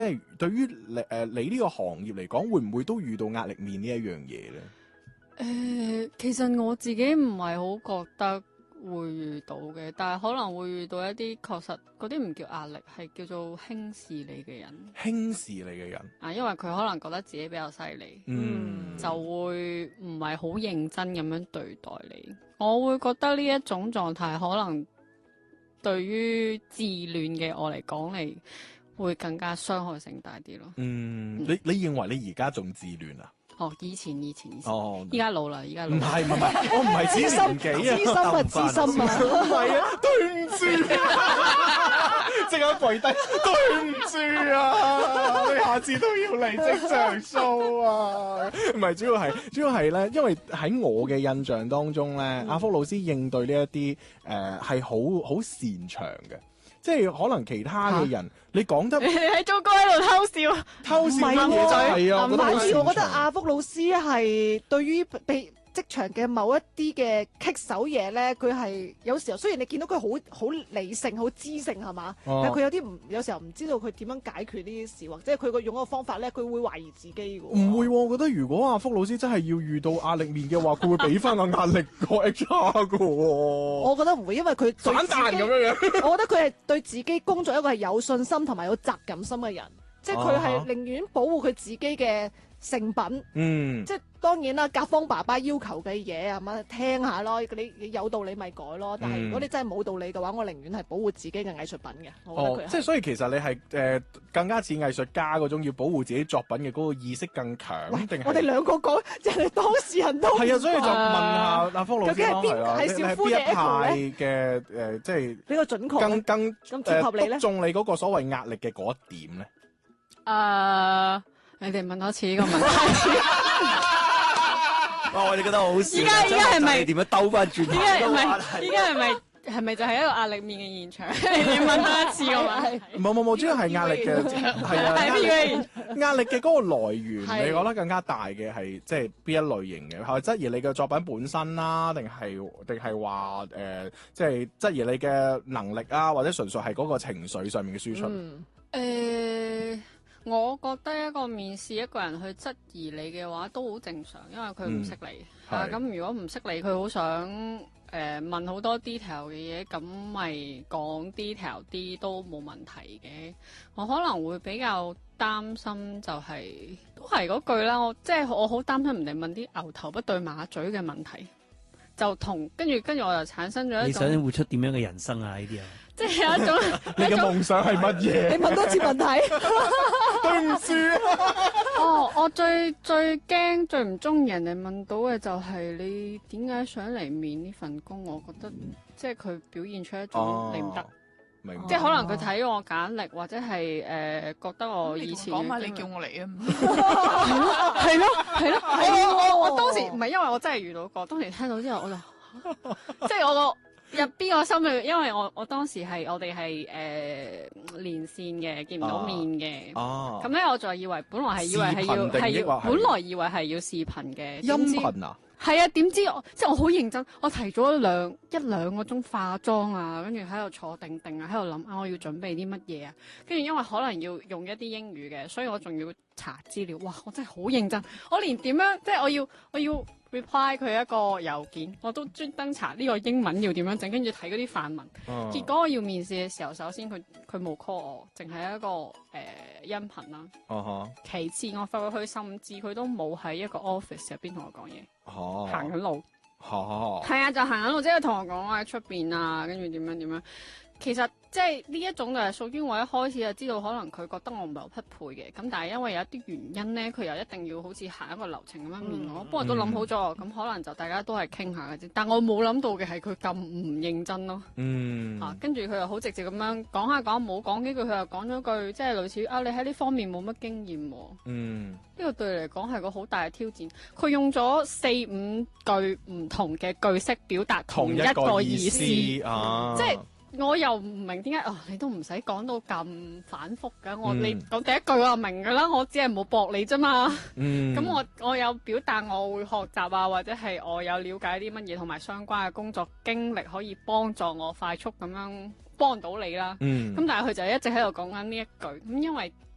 係對於你呢個行業嚟講，會唔會都遇到壓力面呢一樣嘢咧？ 其實我自己唔係好覺得會遇到嘅，但係可能會遇到一啲確實嗰啲唔叫壓力，係叫做輕視你嘅人。 輕視你嘅人啊，因為佢可能覺得自己比較犀利，就會唔係好認真咁樣對待你。我會覺得呢一種狀態可能對於自戀嘅我嚟講嚟，會更加傷害性大啲咯。 你認為你而家仲自戀啊？ 哦，以前， 哦， 依家老啦，依家老。 唔係，我唔係指年紀啊， 資深啊， 唔係啊，對唔住啊，即刻跪低，對唔住啊，你下次都要嚟職場 show 啊，唔係主要係咧，因為喺我嘅印象當中咧，阿福老師應對呢一啲係好擅長嘅。即係可能其他嘅人，你講得你喺做歌喺度偷笑乜嘢就係啊！ 唔係，我覺得阿福老師係對於被職場嘅某一啲嘅棘手嘢咧，佢係有時候雖然你見到佢好理性、好知性係嘛，但係佢有時候唔知道佢點樣解決呢啲事，或者係佢用嗰個方法咧，佢會懷疑自己嘅。 唔會，我覺得如果阿福老師真係要遇到壓力面嘅話，佢會俾翻個壓力個 HR 嘅。 我覺得唔會，因為佢反彈咁樣。 我覺得佢係對自己工作一個係有信心同埋有責任心嘅人，即係佢係寧願保護佢自己嘅成品。即係當然啦，甲方爸爸要求嘅嘢係咪聽下咯？你有道理咪改咯。但係如果你真係冇道理嘅話，我寧願係保護自己嘅藝術品嘅。我覺得佢即係所以其實你係更加似藝術家嗰種要保護自己作品嘅嗰個意識更強，定係？ 我哋兩個講即係當事人都係啊，所以就問下阿福老師究竟係小夫嘅派嘅即係比較準確， 更貼合你咧？ 中你嗰個所謂壓力嘅嗰一點咧？ 你哋問多次呢個問題。 哇！我哋覺得好笑。 依家係咪點樣兜翻轉頭？ 依家係咪就係一個壓力面嘅現場？你問多一次個問題。 冇，主要係壓力嘅，係啊，壓力嘅嗰個來源，你覺得更加大嘅係即係邊一類型嘅？係質疑你嘅作品本身啦，定係話即係質疑你嘅能力啊，或者純粹係嗰個情緒上面嘅輸出？ 我覺得一個面試一個人去質疑你嘅話都好正常，因為佢唔識你。咁如果唔識你，佢好想問好多 detail 嘅嘢，咁咪講 detail 啲都冇問題嘅。我可能會比較擔心就都係嗰句啦，我好擔心人哋問啲牛頭不對馬嘴嘅問題，就跟住我就產生咗一種你想活出點樣嘅人生啊？呢啲啊， 即係有一種你嘅夢想係乜嘢？ 你問多次問題， 對唔住。 我最驚最唔中意人哋問到嘅就係你點解想嚟面呢份工？我覺得即係佢表現出一種你唔得，即係可能佢睇我簡歷或者係覺得我以前講埋你叫我嚟啊， 係咯，我當時唔係因為我真係遇到過，當時聽到之後我就即係我個入邊個心裏，因為我當時我哋係連線嘅，見唔到面嘅。咁咧我就以為本來係要本來以為係要視頻嘅音頻啊。 係啊，點知即係我好認真，我提咗一兩個鐘化妝啊，跟住喺度坐定定啊，喺度諗我要準備啲乜嘢啊，跟住因為可能要用一啲英語嘅，所以我仲要查資料。哇！我真係好認真，我連點樣即係我要 reply 佢一個郵件，我都專登查呢個英文要點樣整，跟住睇嗰啲範文。結果我要面試嘅時候，首先佢冇 call 我，淨係一個音頻啦。其次我發覺佢甚至佢都冇喺一個 office 入邊同我講嘢。行緊路，係啊，就行緊路，即係同我講我喺出邊啊，跟住點樣。其實即係呢一種就係屬於我一開始就知道，可能佢覺得我唔係好匹配嘅。咁但係因為有一啲原因咧，佢又一定要好似行一個流程咁樣面我。不過都諗好咗，咁可能就大家都係傾下嘅啫。但我冇諗到嘅係佢咁唔認真咯。跟住佢又好直接咁樣講下講，冇講幾句，佢又講咗句即係類似你喺呢方面冇乜經驗。呢個對你嚟講係個好大嘅挑戰。佢用咗4-5句唔同嘅句式表達同一個意思，即係。我又唔明點解你都唔使講到咁反覆㗎。你講第一句我就明㗎啦，我只係冇駁你啫嘛。咁我有表達我會學習啊，或者係我有了解啲乜嘢同埋相關嘅工作經歷，可以幫助我快速咁樣幫到你啦。咁但係佢就一直喺度講緊呢一句。咁因為